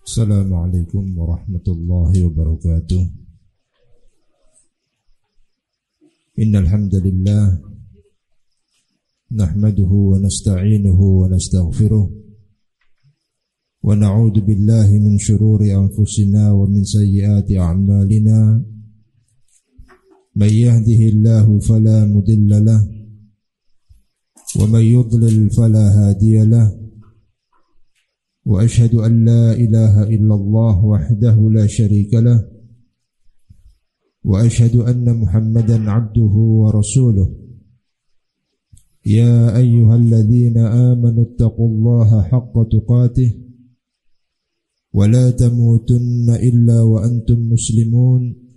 Assalamualaikum warahmatullahi wabarakatuh. Innal hamdalillah nahmaduhu wa nasta'inuhu wa nastaghfiruh wa na'udzu billahi min shururi anfusina wa min sayyiati a'malina. Man yahdihillahu fala mudilla lahu wa man yudlil fala hadiya lahu. وأشهد أن لا إله إلا الله وحده لا شريك له وأشهد أن محمدا عبده ورسوله. يا أيها الذين آمنوا اتقوا الله حق تقاته ولا تموتن إلا وأنتم مسلمون.